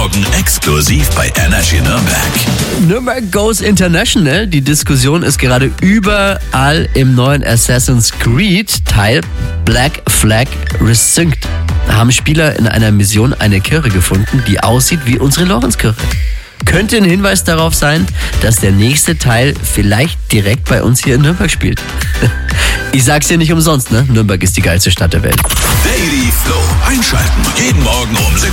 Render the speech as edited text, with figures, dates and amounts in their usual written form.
Morgen exklusiv bei Energy Nürnberg. Nürnberg goes international. Die Diskussion ist gerade überall im neuen Assassin's Creed Teil Black Flag Resynced. Da haben Spieler in einer Mission eine Kirche gefunden, die aussieht wie unsere Lorenzkirche. Könnte ein Hinweis darauf sein, dass der nächste Teil vielleicht direkt bei uns hier in Nürnberg spielt. Ich sag's dir nicht umsonst, ne? Nürnberg ist die geilste Stadt der Welt. Daily Flow einschalten. Jeden Morgen um 6